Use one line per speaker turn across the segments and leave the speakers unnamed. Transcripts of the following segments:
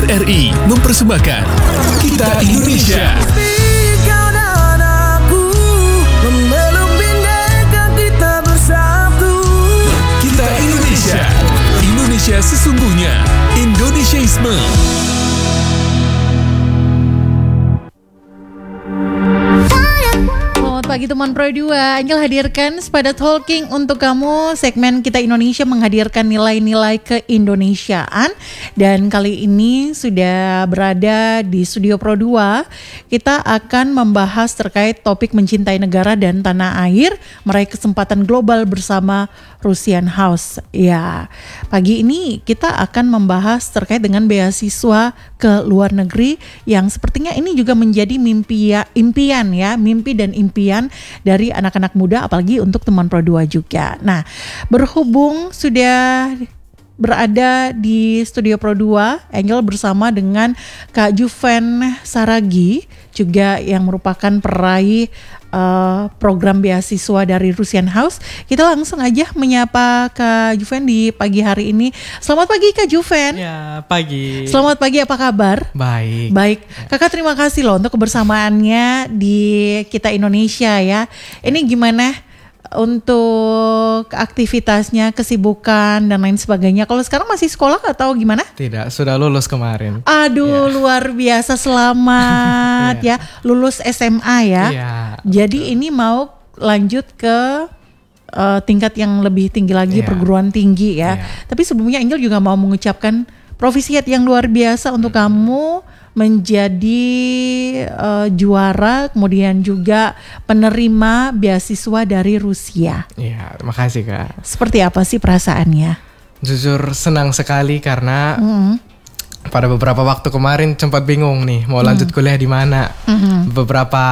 RRI mempersembahkan Kita Indonesia.
Kau dan aku memeluk bingkai kita bersatu.
Kita Indonesia. Indonesia sesungguhnya. Indonesiaisme.
Pagi teman Pro 2, Angel hadirkan pada Talking untuk kamu. Segmen Kita Indonesia menghadirkan nilai-nilai keindonesiaan. Dan kali ini sudah berada di Studio Pro 2. Kita akan membahas terkait topik mencintai negara dan tanah air, meraih kesempatan global bersama Rusian House. Ya, pagi ini kita akan membahas terkait dengan beasiswa ke luar negeri yang sepertinya ini juga menjadi mimpi dan impian dari anak-anak muda, apalagi untuk teman Pro 2 juga. Nah, berhubung sudah berada di Studio Pro 2, Angel bersama dengan Kak Juven Saragi, juga yang merupakan peraih program beasiswa dari Rusian House. Kita langsung aja menyapa Kak Juven di pagi hari ini. Selamat pagi Kak Juven.
Ya, pagi.
Selamat pagi, apa kabar?
Baik.
Baik. Kakak terima kasih loh untuk kebersamaannya di Kita Indonesia ya. Ini gimana untuk aktivitasnya, kesibukan dan lain sebagainya? Kalau sekarang masih sekolah atau gimana?
Tidak, sudah lulus kemarin.
Aduh, luar biasa, selamat ya. Lulus SMA ya. Jadi ini mau lanjut ke tingkat yang lebih tinggi lagi, perguruan tinggi ya. Tapi sebelumnya Angel juga mau mengucapkan profisiat yang luar biasa untuk kamu menjadi juara, kemudian juga penerima beasiswa dari Rusia.
Iya, terima kasih Kak.
Seperti apa sih perasaannya?
Jujur senang sekali karena pada beberapa waktu kemarin sempat bingung nih mau lanjut kuliah di mana. Beberapa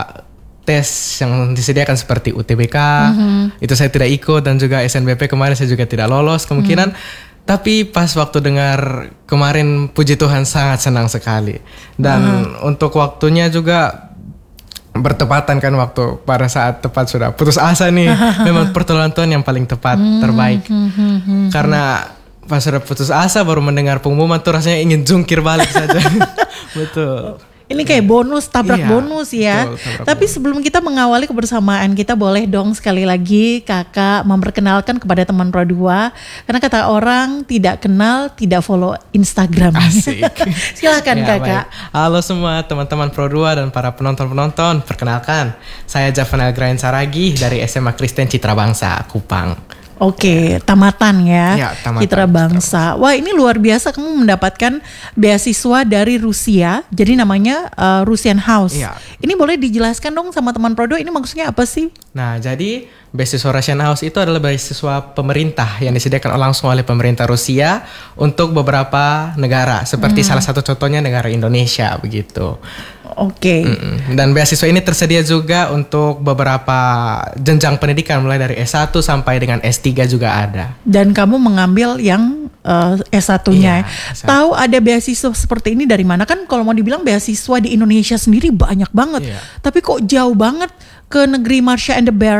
tes yang disediakan seperti UTBK itu saya tidak ikut, dan juga SNBP kemarin saya juga tidak lolos kemungkinan. Tapi pas waktu dengar kemarin, puji Tuhan sangat senang sekali. Dan untuk waktunya juga bertepatan kan, waktu pada saat tepat sudah putus asa nih. Memang pertolongan Tuhan yang paling tepat, terbaik. Karena pas sudah putus asa baru mendengar pengumuman tuh rasanya ingin jungkir balik saja. Betul.
Ini kayak bonus, tabrak bonus ya.
Betul,
tapi sebelum kita mengawali kebersamaan kita, boleh dong sekali lagi Kakak memperkenalkan kepada teman Pro 2. Karena kata orang tidak kenal tidak follow Instagram.
Asik.
Silakan Kakak.
Baik. Halo semua teman-teman Pro 2 dan para penonton-penonton. Perkenalkan, saya Juven Saragi dari SMA Kristen Citra Bangsa, Kupang.
Oke, tamatan ya,
tamatan,
Citra Bangsa. Wah, ini luar biasa kamu mendapatkan beasiswa dari Rusia. Jadi namanya Rusian House. Ini boleh dijelaskan dong sama teman Pro 2, ini maksudnya apa sih?
Nah, jadi beasiswa Rusian House itu adalah beasiswa pemerintah yang disediakan langsung oleh pemerintah Rusia untuk beberapa negara. Seperti salah satu contohnya negara Indonesia begitu.
Oke.
Dan beasiswa ini tersedia juga untuk beberapa jenjang pendidikan, mulai dari S1 sampai dengan S3 juga ada. Dan
kamu mengambil yang S1-nya. Tahu ada beasiswa seperti ini dari mana? Kan kalau mau dibilang beasiswa di Indonesia sendiri banyak banget. Tapi kok jauh banget ke negeri Marsha and the Bear?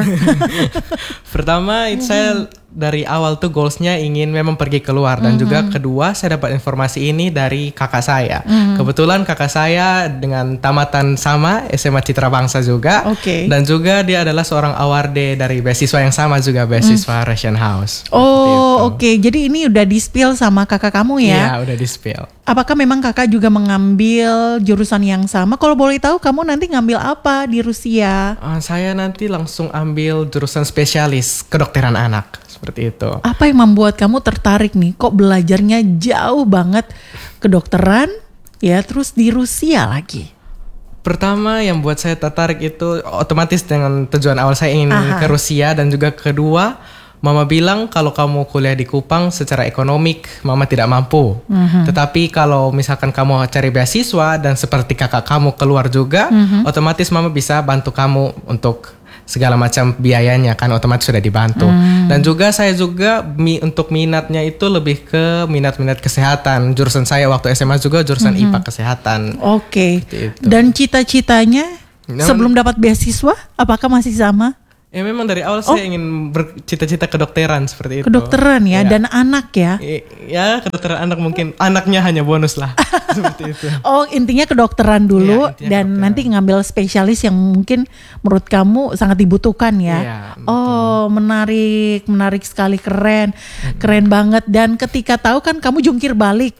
Pertama, saya dari awal tuh goalsnya ingin memang pergi keluar, dan juga kedua saya dapat informasi ini dari kakak saya. Kebetulan kakak saya dengan tamatan sama SMA Citra Bangsa juga, dan juga dia adalah seorang awarde dari beasiswa yang sama juga, beasiswa Rusian House.
Oh oke. Jadi ini udah di-spill sama kakak kamu ya?
Iya, udah di-spill.
Apakah memang kakak juga mengambil jurusan yang sama? Kalau boleh tahu kamu nanti ngambil apa di Rusia?
Saya nanti langsung ambil jurusan spesialis kedokteran anak. Seperti itu.
Apa yang membuat kamu tertarik nih? Kok belajarnya jauh banget kedokteran ya, terus di Rusia lagi?
Pertama yang buat saya tertarik itu otomatis dengan tujuan awal saya ingin ke Rusia, dan juga kedua, Mama bilang kalau kamu kuliah di Kupang secara ekonomik Mama tidak mampu. Tetapi kalau misalkan kamu cari beasiswa dan seperti kakak kamu keluar juga, otomatis Mama bisa bantu kamu untuk segala macam biayanya, kan otomatis sudah dibantu. Dan juga saya juga untuk minatnya itu lebih ke minat-minat kesehatan. Jurusan saya waktu SMA juga jurusan IPA kesehatan.
Oke. Dan cita-citanya sebelum dapat beasiswa apakah masih sama?
Ya memang dari awal saya ingin bercita-cita kedokteran seperti itu.
Kedokteran ya,
Iya.
dan anak ya.
Ya kedokteran anak mungkin anaknya hanya bonus lah seperti itu.
Oh, intinya kedokteran dulu
Iya, intinya
dan
kedokteran.
nanti ngambil spesialis yang mungkin menurut kamu sangat dibutuhkan ya.
Iya, betul.
Oh, menarik sekali, keren banget. Dan ketika tahu kan kamu jungkir balik,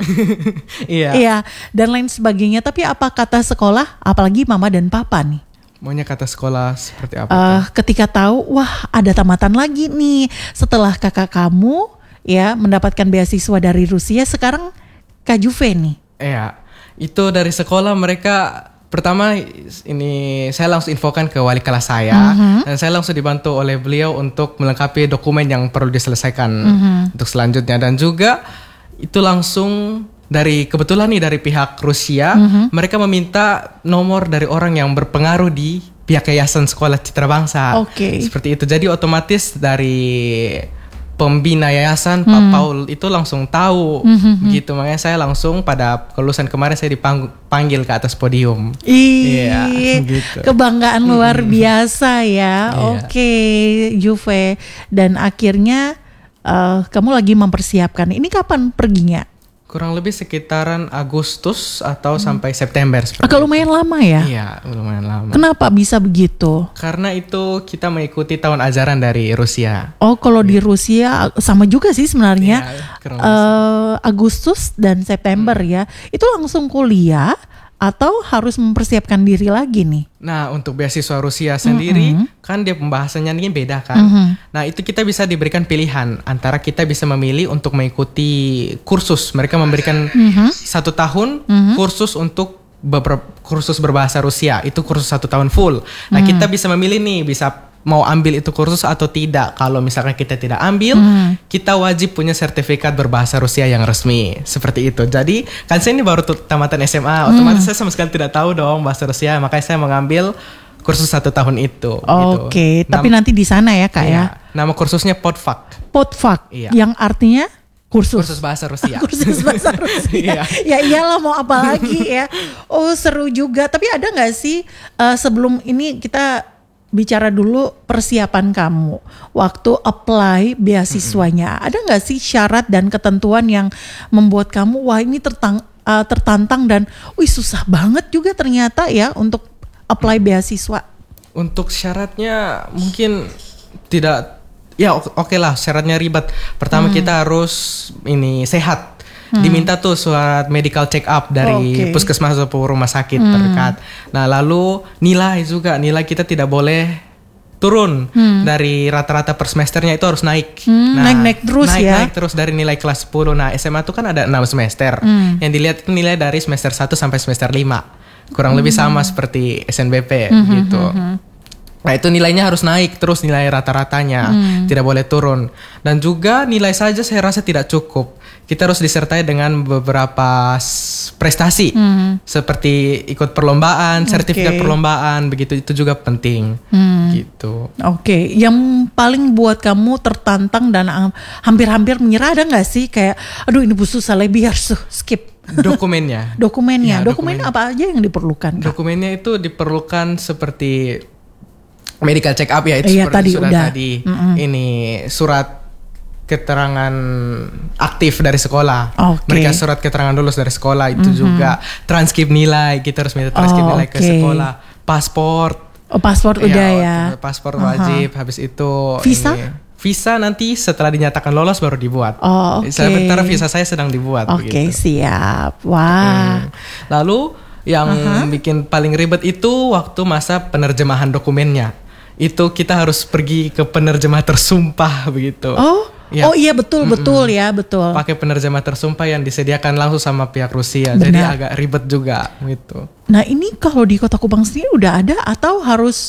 Iya.
iya, dan lain sebagainya. Tapi apa kata sekolah, apalagi mama dan papa nih?
Maunya kata sekolah seperti apa?
Ketika tahu, wah ada tamatan lagi nih setelah kakak kamu ya mendapatkan beasiswa dari Rusia, sekarang Kak Juve nih.
Iya, itu dari sekolah mereka pertama ini saya langsung infokan ke wali kelas saya dan saya langsung dibantu oleh beliau untuk melengkapi dokumen yang perlu diselesaikan untuk selanjutnya, dan juga itu langsung kebetulan nih dari pihak Rusia mereka meminta nomor dari orang yang berpengaruh di pihak Yayasan Sekolah Citra Bangsa.
Oke.
Seperti itu, jadi otomatis dari pembina yayasan Pak Paul itu langsung tahu gitu, makanya saya langsung pada kelulusan kemarin saya dipanggil ke atas podium. Iya, gitu.
Kebanggaan luar biasa ya.
Iya.
Oke, Juve, dan akhirnya kamu lagi mempersiapkan. Ini kapan perginya?
Kurang lebih sekitaran Agustus atau sampai September seperti
Agak lumayan lama ya.
Iya, lumayan lama.
Kenapa bisa begitu?
Karena itu kita mengikuti tahun ajaran dari Rusia.
Oh, kalau di Rusia sama juga sih sebenarnya.
Iya, kurang lebih.
Agustus dan September ya. Itu langsung kuliah atau harus mempersiapkan diri lagi nih?
Nah, untuk beasiswa Rusia sendiri kan dia pembahasannya ini beda kan. Nah, itu kita bisa diberikan pilihan antara kita bisa memilih untuk mengikuti kursus. Mereka memberikan 1 tahun kursus untuk kursus berbahasa Rusia. Itu kursus 1 tahun full. Nah, kita bisa memilih nih, bisa mau ambil itu kursus atau tidak. Kalau misalkan kita tidak ambil, kita wajib punya sertifikat berbahasa Rusia yang resmi. Seperti itu. Jadi kan saya ini baru tamatan SMA, otomatis saya sama sekali tidak tahu dong bahasa Rusia. Makanya saya mengambil kursus 1 tahun itu.
Oke,
gitu.
tapi nanti di sana ya Kak ya.
Nama kursusnya PodFak.
PodFak,
Iya.
yang artinya kursus
Bahasa Rusia.
kursus bahasa Rusia.
Iya.
Ya iyalah, mau apa lagi ya. Oh, seru juga. Tapi ada nggak sih sebelum ini kita bicara dulu persiapan kamu waktu apply beasiswanya. Ada nggak sih syarat dan ketentuan yang membuat kamu wah ini tertantang dan wih susah banget juga ternyata ya untuk apply beasiswa?
Untuk syaratnya mungkin tidak, ya oke lah, syaratnya ribet. Pertama kita harus ini sehat. Diminta tuh surat medical check up dari puskesmas atau rumah sakit terdekat. Nah, lalu nilai kita tidak boleh turun dari rata-rata per semesternya, itu harus naik. Nah,
naik terus ya.
Naik terus dari nilai kelas 10. Nah, SMA tuh kan ada 6 semester. Yang dilihat itu nilai dari semester 1 sampai semester 5. Kurang lebih sama seperti SNBP gitu. Nah, itu nilainya harus naik terus, nilai rata-ratanya tidak boleh turun. Dan juga nilai saja saya rasa tidak cukup. Kita harus disertai dengan beberapa prestasi seperti ikut perlombaan, sertifikat perlombaan, begitu, itu juga penting gitu.
Oke, yang paling buat kamu tertantang dan hampir-hampir menyerah ada nggak sih, kayak aduh ini susah lebih harus skip?
Dokumennya.
Dokumennya
Ya,
apa aja yang diperlukan, Kak?
Dokumennya itu diperlukan seperti medical check up ya, itu
Iya,
seperti
tadi
sudah
udah.
tadi. Ini surat keterangan aktif dari sekolah.
Oke.
Mereka surat keterangan lulus dari sekolah, itu juga transkrip nilai, kita harus minta transkrip nilai ke sekolah. Paspor.
Oh, paspor udah ya.
Paspor wajib. Habis itu
Visa?
Visa nanti setelah dinyatakan lolos baru dibuat.
Oh, oke.
Sementara visa saya sedang dibuat.
Oke,
begitu.
siap. Wah.
Lalu yang bikin paling ribet itu waktu masa penerjemahan dokumennya. Itu kita harus pergi ke penerjemah tersumpah begitu.
Oh.
Ya.
Oh iya, betul ya, betul.
Pakai penerjemah tersumpah yang disediakan langsung sama pihak Rusia.
Benar.
Jadi agak ribet juga gitu.
Nah, ini kalau di Kota Kupang sendiri udah ada atau harus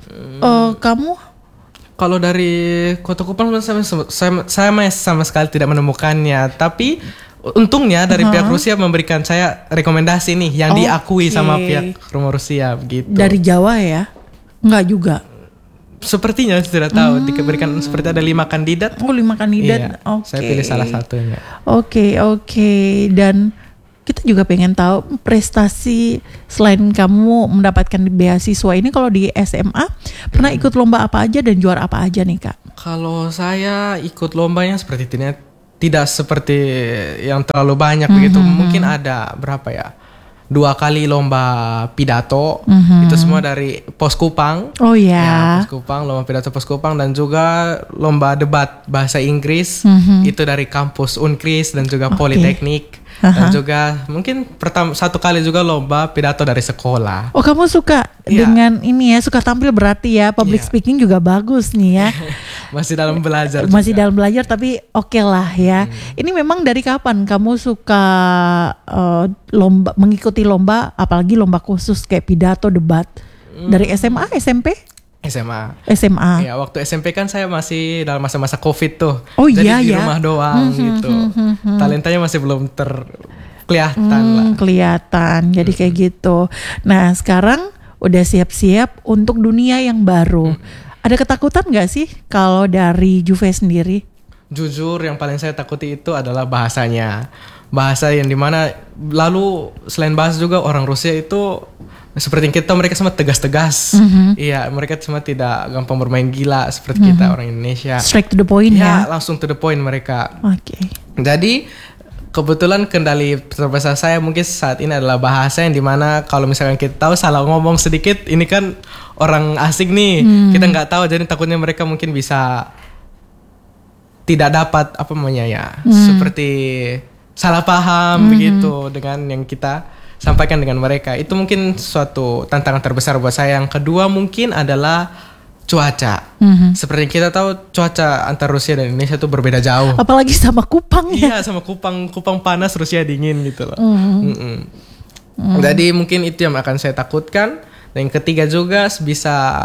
kamu?
Kalau dari Kota Kupang saya sama sekali tidak menemukannya. Tapi untungnya dari pihak Rusia memberikan saya rekomendasi nih yang diakui sama pihak rumah Rusia begitu.
Dari Jawa ya? Enggak juga.
Sepertinya tidak tahu, diberikan seperti ada 5 kandidat.
Oh, 5 kandidat.
Iya,
Oke.
saya pilih salah satunya.
Oke. Dan kita juga pengen tahu prestasi selain kamu mendapatkan beasiswa ini, kalau di SMA pernah ikut lomba apa aja dan juara apa aja nih Kak?
Kalau saya ikut lombanya seperti tidak seperti yang terlalu banyak begitu. Mungkin ada berapa ya? 2 kali lomba pidato, itu semua dari Pos Kupang.
Oh
Ya, Pos Kupang, lomba pidato Pos Kupang, dan juga lomba debat bahasa Inggris, itu dari kampus Unkris dan juga Politeknik. Dan juga mungkin 1 kali juga lomba pidato dari sekolah.
Oh, kamu suka dengan ini ya, suka tampil berarti ya, public speaking juga bagus nih ya.
Masih dalam belajar.
Masih dalam belajar tapi oke lah ya. Ini memang dari kapan kamu suka mengikuti lomba, apalagi lomba khusus kayak pidato, debat? Dari SMA, SMP? SMA.
Ya, waktu SMP kan saya masih dalam masa-masa COVID tuh.
Oh
jadi
iya
di
ya.
rumah doang gitu. Talentanya masih belum kelihatan lah.
Kelihatan. Jadi kayak gitu. Nah, sekarang udah siap-siap untuk dunia yang baru. Ada ketakutan gak sih kalau dari Juve sendiri?
Jujur yang paling saya takuti itu adalah bahasanya. Bahasa yang dimana, lalu selain bahasa juga orang Rusia itu seperti kita, mereka semua tegas-tegas. Iya, mereka semua tidak gampang bermain gila seperti kita orang Indonesia.
Straight to the point ya?
Langsung to the point mereka.
Oke.
Jadi kebetulan kendali terbesar saya mungkin saat ini adalah bahasa, yang dimana kalau misalkan kita tahu salah ngomong sedikit, ini kan orang asing nih, kita nggak tahu, jadi takutnya mereka mungkin bisa tidak dapat apa namanya ya, seperti salah paham begitu dengan yang kita sampaikan dengan mereka. Itu mungkin suatu tantangan terbesar buat saya. Yang kedua mungkin adalah cuaca. Seperti yang kita tahu, cuaca antara Rusia dan Indonesia itu berbeda jauh.
Apalagi sama Kupang ya.
Iya, sama Kupang panas, Rusia dingin gitu loh. Jadi mungkin itu yang akan saya takutkan. Dan yang ketiga juga bisa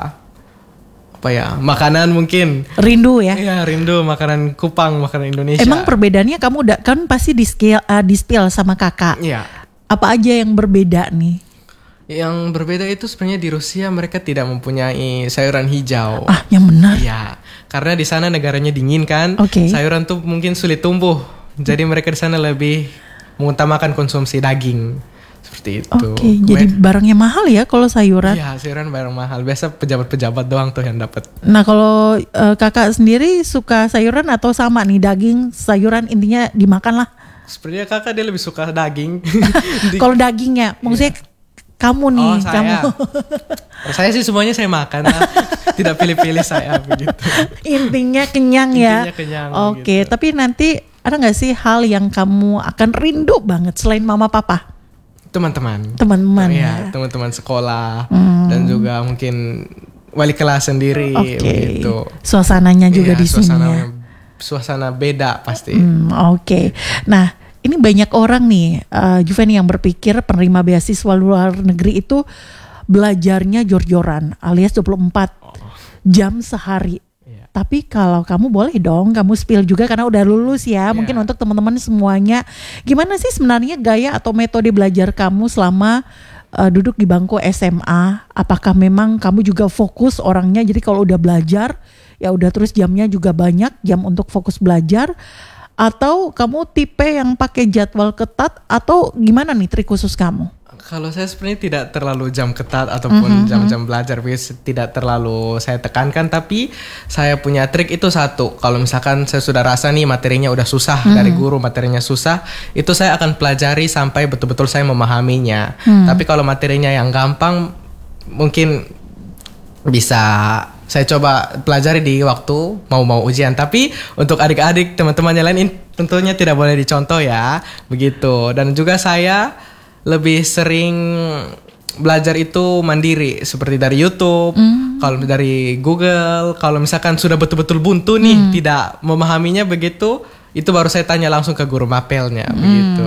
makanan mungkin.
Rindu ya?
Iya, rindu makanan Kupang, makanan Indonesia.
Emang perbedaannya kamu udah kan pasti di-spill sama kakak.
Iya.
Apa aja yang berbeda nih?
Yang berbeda itu sebenarnya di Rusia mereka tidak mempunyai sayuran hijau.
Yang benar.
Iya, karena di sana negaranya dingin kan.
Oke.
Sayuran tuh mungkin sulit tumbuh. Jadi mereka di sana lebih mengutamakan konsumsi daging. Seperti itu.
Oke, jadi barangnya mahal ya kalau sayuran?
Iya, sayuran barang mahal. Biasa pejabat-pejabat doang tuh yang dapat.
Nah, kalau kakak sendiri suka sayuran atau sama nih, daging, sayuran, intinya dimakan lah?
Sepertinya kakak dia lebih suka daging.
Kalau dagingnya, maksudnya kamu nih,
saya.
kamu.
Saya sih semuanya saya makan lah. Tidak pilih-pilih saya begitu.
Intinya kenyang ya.
Intinya kenyang.
Oke,
gitu.
tapi nanti ada nggak sih hal yang kamu akan rindu banget selain mama papa?
Teman-teman.
Ya.
Teman-teman sekolah dan juga mungkin wali kelas sendiri begitu.
Suasananya juga di sini ya.
Suasana beda pasti.
Oke. Nah, ini banyak orang nih, Juven, yang berpikir penerima beasiswa luar negeri itu belajarnya jor-joran alias 24 jam sehari. Tapi kalau kamu boleh dong, kamu spill juga karena udah lulus ya. Mungkin untuk teman-teman semuanya, gimana sih sebenarnya gaya atau metode belajar kamu selama duduk di bangku SMA? Apakah memang kamu juga fokus orangnya? Jadi kalau udah belajar, ya udah terus jamnya juga banyak, jam untuk fokus belajar. Atau kamu tipe yang pakai jadwal ketat, atau gimana nih trik khusus kamu?
Kalau saya sebenarnya tidak terlalu jam ketat ataupun jam-jam belajar, tidak terlalu saya tekankan, tapi saya punya trik itu satu. Kalau misalkan saya sudah rasa nih materinya udah susah, dari guru materinya susah, itu saya akan pelajari sampai betul-betul saya memahaminya. Tapi kalau materinya yang gampang, mungkin bisa saya coba pelajari di waktu mau ujian. Tapi untuk adik-adik, teman-teman yang lain, tentunya tidak boleh dicontoh ya, begitu. Dan juga saya lebih sering belajar itu mandiri, seperti dari YouTube, kalau dari Google. Kalau misalkan sudah betul-betul buntu nih, tidak memahaminya begitu, itu baru saya tanya langsung ke guru mapelnya, begitu.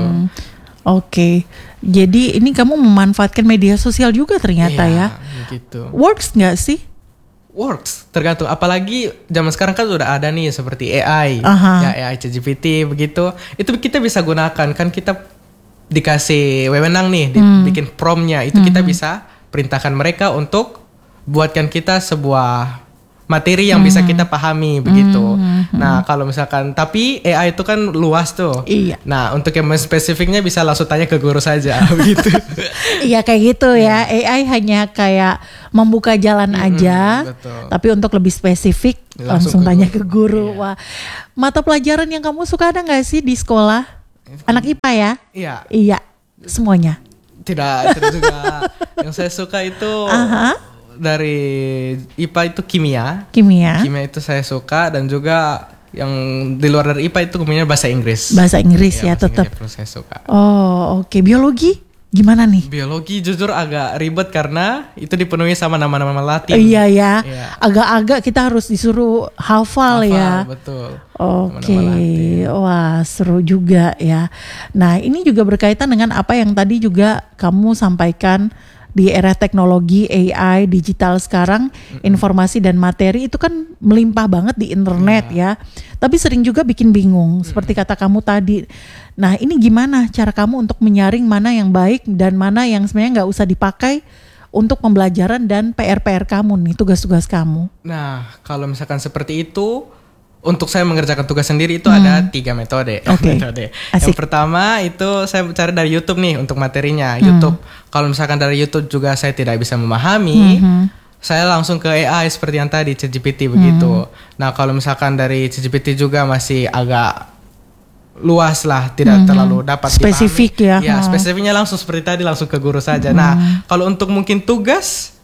Oke, jadi ini kamu memanfaatkan media sosial juga ternyata ya.
Begitu.
Works nggak sih?
Works, tergantung. Apalagi zaman sekarang kan sudah ada nih seperti AI, AI ChatGPT begitu. Itu kita bisa gunakan, kan kita dikasih wewenang nih, bikin prompt-nya, itu kita bisa perintahkan mereka untuk buatkan kita sebuah materi yang bisa kita pahami begitu. Nah kalau misalkan, tapi AI itu kan luas tuh.
Iya.
Nah untuk yang spesifiknya bisa langsung tanya ke guru saja begitu.
Iya kayak gitu ya. AI hanya kayak membuka jalan aja.
Betul.
Tapi untuk lebih spesifik langsung
Langsung ke
tanya
guru.
ke guru. Wah, mata pelajaran yang kamu suka ada nggak sih di sekolah? Anak IPA ya?
Iya.
Iya, semuanya.
Tidak juga. Yang saya suka itu dari IPA itu kimia.
Kimia.
Kimia itu saya suka, dan juga yang di luar dari IPA itu kemudian bahasa Inggris.
Bahasa Inggris ya
bahasa
tetap.
Inggris terus saya suka.
Oh, oke. Biologi gimana nih?
Biologi jujur agak ribet karena itu dipenuhi sama nama-nama Latin.
Iya ya.
Iya.
Agak-agak kita harus disuruh hafal ya.
Betul.
Oke,
Nama-nama Latin.
wah seru juga ya. Nah ini juga berkaitan dengan apa yang tadi juga kamu sampaikan di era teknologi AI digital sekarang, informasi dan materi itu kan melimpah banget di internet ya. Tapi sering juga bikin bingung seperti kata kamu tadi. Nah ini gimana cara kamu untuk menyaring mana yang baik dan mana yang sebenarnya nggak usah dipakai untuk pembelajaran dan PR-PR kamu nih, tugas-tugas kamu?
Nah kalau misalkan seperti itu, untuk saya mengerjakan tugas sendiri itu ada 3 metode.
Oke.
Metode.
Asik.
Yang pertama itu saya cari dari YouTube nih untuk materinya. YouTube. Kalau misalkan dari YouTube juga saya tidak bisa memahami, saya langsung ke AI seperti yang tadi ChatGPT begitu. Nah kalau misalkan dari ChatGPT juga masih agak luas lah, tidak terlalu dapat
Spesifik
dipahami.
ya.
Ya spesifiknya langsung seperti tadi langsung ke guru saja. Nah kalau untuk mungkin tugas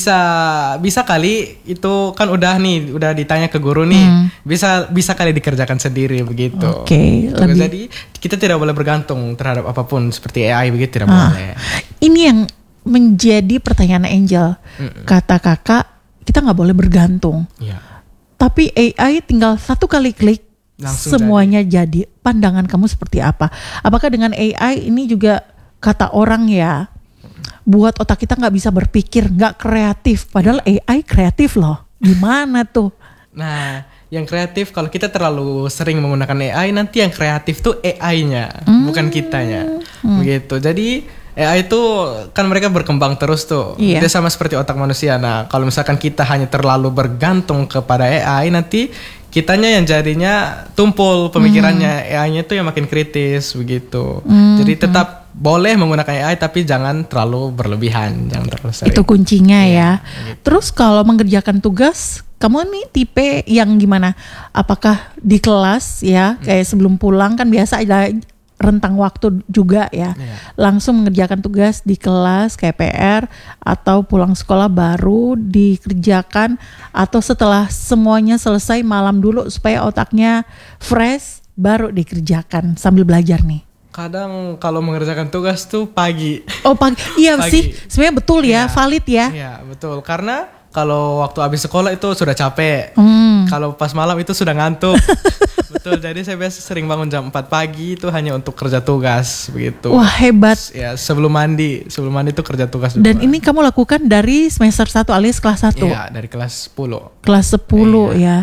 bisa kali itu kan udah ditanya ke guru nih, bisa kali dikerjakan sendiri begitu.
Oke,
Tugas,
lebih-
jadi kita tidak boleh bergantung terhadap apapun seperti AI begitu, tidak boleh.
Ini yang menjadi pertanyaan Angel. Kata kakak, kita nggak boleh bergantung.
Iya.
Tapi AI tinggal satu kali klik,
Langsung
semuanya jadi. Pandangan kamu seperti apa? Apakah dengan AI ini juga kata orang ya, buat otak kita nggak bisa berpikir, nggak kreatif. Padahal AI kreatif loh. Gimana tuh?
Nah, yang kreatif kalau kita terlalu sering menggunakan AI, nanti yang kreatif tuh AI-nya, bukan kitanya. Begitu. Jadi AI itu kan mereka berkembang terus tuh.
Iya.
Dia sama seperti otak manusia. Nah, kalau misalkan kita hanya terlalu bergantung kepada AI, nanti kitanya yang jadinya tumpul pemikirannya. AI-nya tuh yang makin kritis begitu. Jadi tetap boleh menggunakan AI tapi jangan terlalu berlebihan, jangan terlalu sering.
Itu kuncinya ya. Terus kalau mengerjakan tugas, kamu nih tipe yang gimana? Apakah di kelas ya, kayak sebelum pulang kan biasa ada rentang waktu juga ya. Langsung mengerjakan tugas di kelas kayak PR, atau pulang sekolah baru dikerjakan, atau setelah semuanya selesai malam dulu supaya otaknya fresh baru dikerjakan sambil belajar nih?
Kadang kalau mengerjakan tugas tuh pagi.
Oh pagi, iya
Pagi.
sih sebenarnya betul ya,
Iya.
valid ya.
Iya betul, karena kalau waktu habis sekolah itu sudah capek. Kalau pas malam itu sudah ngantuk. Betul, jadi saya biasa sering bangun jam 4 pagi itu hanya untuk kerja tugas begitu.
Wah hebat.
Ya sebelum mandi itu kerja tugas dulu.
Dan ini kamu lakukan dari semester 1 alias kelas 1.
Iya dari kelas 10.
Kelas 10 ya.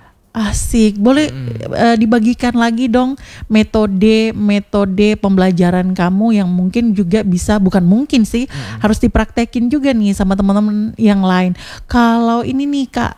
Asik. Boleh dibagikan lagi dong metode pembelajaran kamu yang mungkin juga bisa, bukan mungkin sih, harus dipraktekin juga nih sama teman-teman yang lain. Kalau ini nih Kak,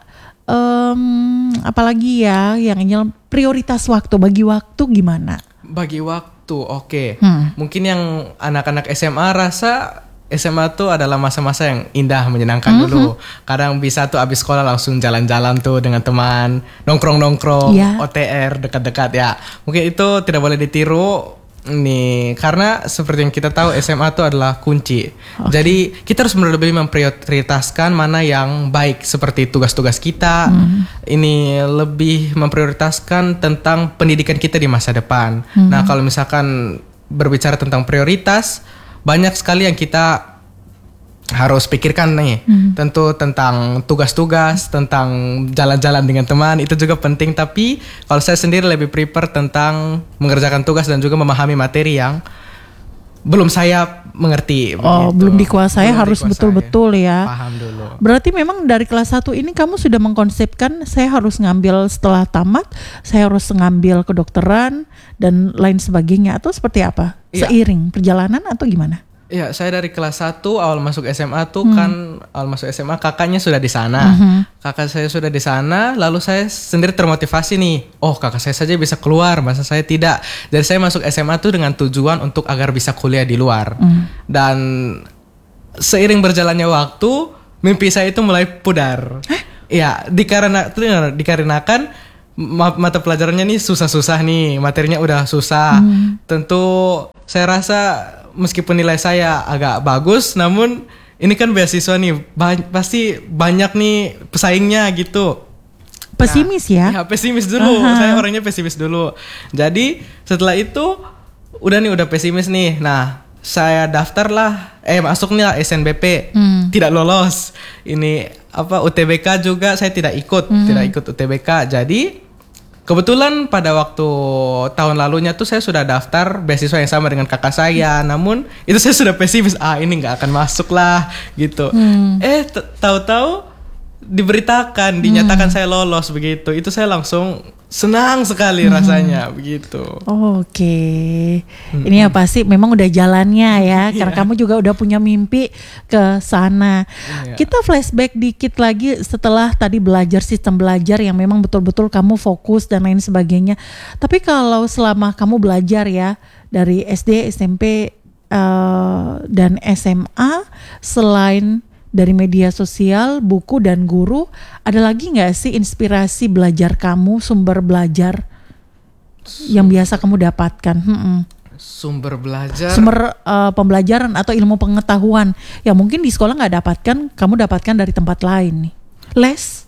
apalagi ya yang prioritas waktu, bagi waktu gimana?
Bagi waktu, oke. Mungkin yang anak-anak SMA rasa SMA tuh adalah masa-masa yang indah, menyenangkan dulu. Kadang bisa tuh abis sekolah langsung jalan-jalan tuh dengan teman, nongkrong-nongkrong,
Iya.
OTR dekat-dekat ya. Mungkin itu tidak boleh ditiru nih, karena seperti yang kita tahu SMA tuh adalah kunci. Jadi kita harus lebih memprioritaskan mana yang baik, seperti tugas-tugas kita. Ini lebih memprioritaskan tentang pendidikan kita di masa depan. Nah kalau misalkan berbicara tentang prioritas, banyak sekali yang kita harus pikirkan nih. Tentu tentang tugas-tugas, tentang jalan-jalan dengan teman, itu juga penting. Tapi kalau saya sendiri lebih prefer tentang mengerjakan tugas dan juga memahami materi yang belum saya mengerti.
Oh,
begitu.
belum dikuasai,
Belum
harus
dikuasai.
betul-betul ya.
Paham dulu.
Berarti memang dari kelas 1 ini kamu sudah mengkonsepkan saya harus ngambil setelah tamat, saya harus ngambil kedokteran dan lain sebagainya, atau seperti apa?
Iya.
Seiring perjalanan atau gimana?
Ya, saya dari kelas 1 awal masuk SMA tuh kan awal masuk SMA kakaknya sudah di sana. Kakak saya sudah di sana, lalu saya sendiri termotivasi nih. Oh, kakak saya saja bisa keluar, masa saya tidak. Jadi saya masuk SMA tuh dengan tujuan untuk agar bisa kuliah di luar. Dan seiring berjalannya waktu, mimpi saya itu mulai pudar. Ya, dikarenakan mata pelajarannya nih susah-susah nih, materinya udah susah. Tentu saya rasa meskipun nilai saya agak bagus, namun ini kan beasiswa nih, pasti banyak nih pesaingnya gitu.
Pesimis ya?
Ya pesimis dulu, saya orangnya pesimis dulu. Jadi setelah itu udah pesimis nih. Nah, saya daftar lah, masuk nih lah SNBP, tidak lolos. Ini UTBK juga saya tidak ikut UTBK. Jadi kebetulan pada waktu tahun lalunya tuh saya sudah daftar beasiswa yang sama dengan kakak saya, namun itu saya sudah pesimis, ini nggak akan masuk lah gitu. Tahu-tahu dinyatakan saya lolos begitu. Itu saya langsung senang sekali rasanya begitu.
Oke. Ini ya pasti memang udah jalannya ya, karena kamu juga udah punya mimpi ke sana. Kita flashback dikit lagi setelah tadi belajar sistem belajar yang memang betul-betul kamu fokus dan lain sebagainya. Tapi kalau selama kamu belajar ya dari SD, SMP dan SMA, selain dari media sosial, buku dan guru, ada lagi nggak sih inspirasi belajar kamu, sumber belajar yang biasa kamu dapatkan?
Sumber belajar,
sumber pembelajaran atau ilmu pengetahuan yang mungkin di sekolah nggak dapatkan, kamu dapatkan dari tempat lain nih. Les?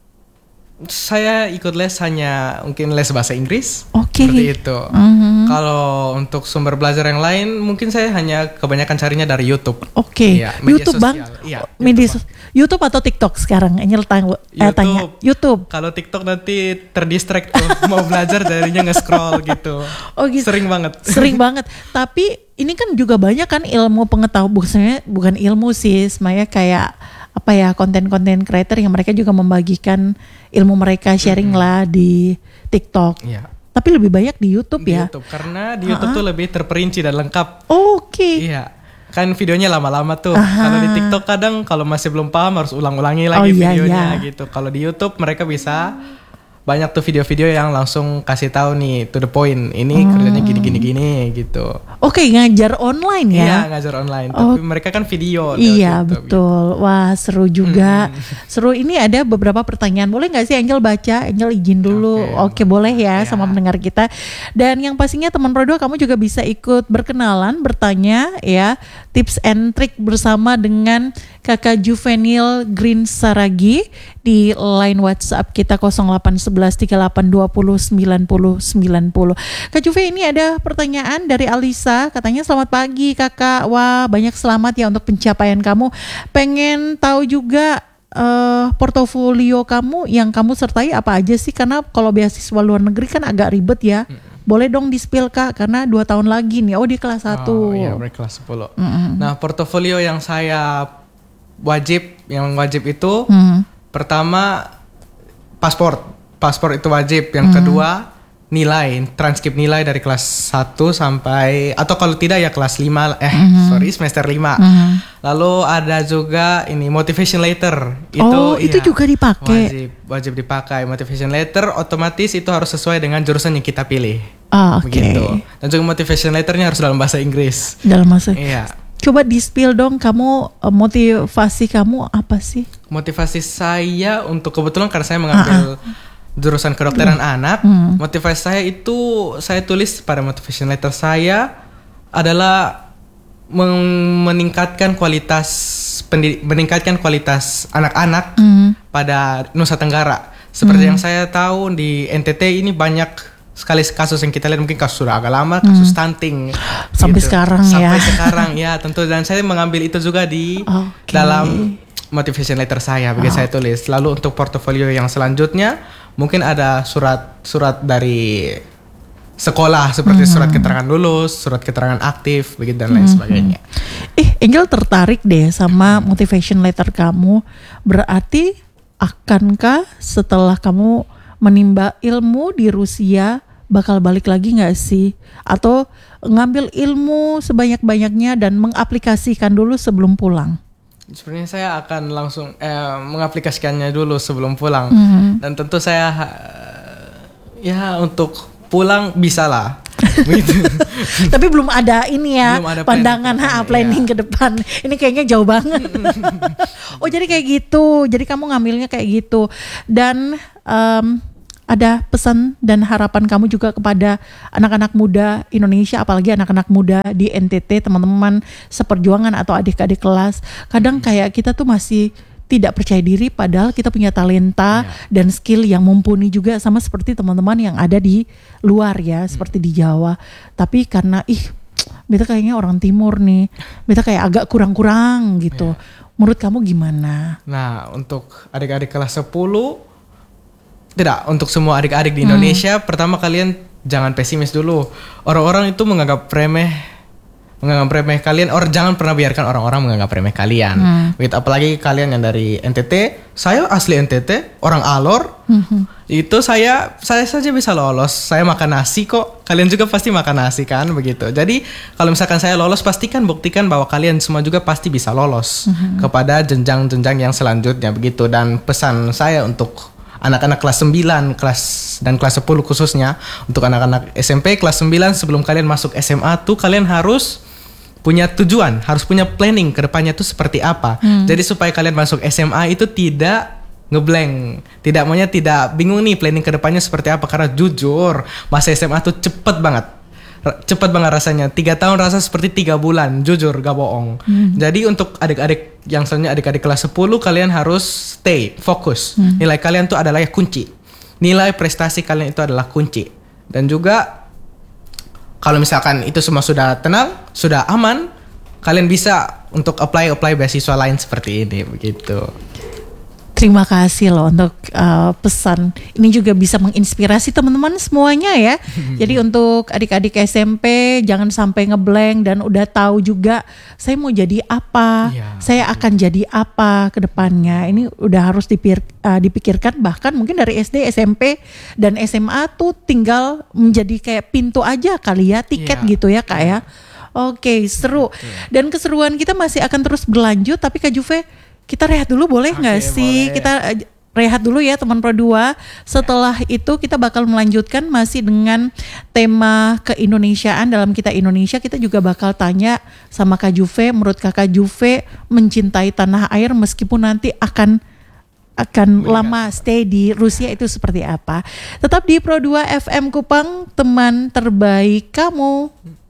Saya ikut les hanya mungkin les bahasa Inggris.
Oke.
Seperti itu. Kalau untuk sumber belajar yang lain, mungkin saya hanya kebanyakan carinya dari YouTube.
Oke.
Ya,
YouTube bang.
Ya,
YouTube atau TikTok sekarang? Angel tanya. YouTube.
Kalau TikTok nanti terdistract tuh, mau belajar jadinya nge-scroll gitu.
Oh gitu.
Sering banget.
Sering banget. Tapi ini kan juga banyak kan ilmu pengetahuan, bukan ilmu sih, semuanya kayak konten-konten creator yang mereka juga membagikan ilmu mereka, sharing lah di TikTok.
Iya.
Tapi lebih banyak di YouTube ya.
YouTube, karena di YouTube tuh lebih terperinci dan lengkap.
Oke.
Iya. Kan videonya lama-lama tuh. Kalau di TikTok kadang kalau masih belum paham harus ulang-ulangi lagi videonya gitu. Kalau di YouTube mereka bisa banyak tuh video-video yang langsung kasih tahu nih to the point, ini kerjanya gini gitu.
Oke, ngajar online ya?
Iya, ngajar online. Tapi mereka kan video.
Iya betul. Gitu. Wah seru juga. Seru. Ini ada beberapa pertanyaan. Boleh nggak sih Angel baca? Angel izin dulu. Oke boleh ya sama pendengar kita. Dan yang pastinya teman Prodo, kamu juga bisa ikut berkenalan, bertanya ya, tips and trick bersama dengan Kakak Juvenil Green Saragi di line WhatsApp kita 081138209090. Kak Juve, ini ada pertanyaan dari Alisa, katanya selamat pagi kakak, wah banyak selamat ya untuk pencapaian kamu. Pengen tahu juga portofolio kamu yang kamu sertai apa aja sih, karena kalau beasiswa luar negeri kan agak ribet ya. Boleh dong di-spill kak, karena 2 tahun lagi nih. Oh di kelas 1.
Oh iya, kelas 10. Nah portofolio yang saya wajib itu pertama paspor itu wajib. Yang kedua transkrip nilai dari kelas 1 sampai, atau kalau tidak ya kelas 5 semester 5. Lalu ada juga ini motivation letter.
Itu juga dipakai.
Wajib dipakai motivation letter, otomatis itu harus sesuai dengan jurusan yang kita pilih. Begitu. Dan juga motivation letternya harus dalam bahasa Inggris.
Dalam bahasa.
Iya.
Coba di-spill dong, kamu motivasi kamu apa sih?
Motivasi saya untuk, kebetulan karena saya mengambil jurusan kedokteran anak, motivasi saya itu saya tulis pada motivation letter saya adalah meningkatkan kualitas anak-anak pada Nusa Tenggara. Seperti yang saya tahu di NTT ini banyak sekali kasus yang kita lihat, mungkin kasus sudah agak lama, kasus stunting
sampai
gitu.
sekarang
ya tentu, dan saya mengambil itu juga di dalam motivation letter saya, begitu saya tulis. Lalu untuk portofolio yang selanjutnya mungkin ada surat dari sekolah, seperti surat keterangan lulus, surat keterangan aktif, begitu dan lain sebagainya.
Angel tertarik deh sama motivation letter kamu. Berarti akankah setelah kamu menimba ilmu di Rusia, bakal balik lagi nggak sih? Atau ngambil ilmu sebanyak-banyaknya dan mengaplikasikan dulu sebelum pulang?
Sebenarnya saya akan langsung mengaplikasikannya dulu sebelum pulang. Dan tentu saya ya untuk pulang bisa lah. Gitu.
Tapi belum ada ini ya,
Belum ada
pandangan planning
ya.
ke depan. Ini kayaknya jauh banget. Oh jadi kayak gitu. Jadi kamu ngambilnya kayak gitu. Dan ada pesan dan harapan kamu juga kepada anak-anak muda Indonesia, apalagi anak-anak muda di NTT, teman-teman seperjuangan atau adik-adik kelas. Kadang kayak kita tuh masih tidak percaya diri padahal kita punya talenta dan skill yang mumpuni juga, sama seperti teman-teman yang ada di luar ya, seperti di Jawa. Tapi karena beta kayaknya orang timur nih, beta kayak agak kurang-kurang gitu. Menurut kamu gimana?
Nah, untuk adik-adik kelas 10, tidak, untuk semua adik-adik di Indonesia, pertama kalian jangan pesimis dulu. Orang-orang itu menganggap remeh kalian, jangan pernah biarkan orang-orang menganggap remeh kalian. Begitu, apalagi kalian yang dari NTT, saya asli NTT, orang Alor. Itu saya saja bisa lolos. Saya makan nasi kok. Kalian juga pasti makan nasi kan, begitu. Jadi kalau misalkan saya lolos, buktikan bahwa kalian semua juga pasti bisa lolos kepada jenjang-jenjang yang selanjutnya, begitu. Dan pesan saya untuk anak-anak kelas 9 dan kelas 10 khususnya, untuk anak-anak SMP kelas 9, sebelum kalian masuk SMA tuh kalian harus punya tujuan, harus punya planning ke depannya tuh seperti apa. Jadi supaya kalian masuk SMA itu tidak ngeblank, tidak bingung nih planning ke depannya seperti apa. Karena jujur masa SMA tuh cepet banget rasanya. 3 tahun rasa seperti 3 bulan, jujur gak bohong. Jadi untuk adik-adik yang selanjutnya, adik-adik kelas 10, kalian harus stay fokus. Nilai kalian tuh adalah kunci. Nilai prestasi kalian itu adalah kunci. Dan juga kalau misalkan itu semua sudah tenang, sudah aman, kalian bisa untuk apply beasiswa lain seperti ini, begitu.
Terima kasih loh untuk pesan. Ini juga bisa menginspirasi teman-teman semuanya ya. Jadi untuk adik-adik SMP jangan sampai ngeblank dan udah tahu juga saya mau jadi apa, saya akan jadi apa ke depannya. Ini udah harus dipikirkan, bahkan mungkin dari SD, SMP dan SMA tuh tinggal menjadi kayak pintu aja kali ya, tiket gitu ya Kak ya. Oke, seru. Dan keseruan kita masih akan terus berlanjut, tapi Kak Juve, kita rehat dulu boleh nggak sih? Boleh. Kita rehat dulu ya teman Pro 2. Setelah itu kita bakal melanjutkan masih dengan tema keindonesiaan dalam Kita Indonesia. Kita juga bakal tanya sama Kak Juve, menurut Kakak Juve mencintai tanah air meskipun nanti akan lama stay di Rusia itu seperti apa. Tetap di Pro 2 FM Kupang, teman terbaik kamu.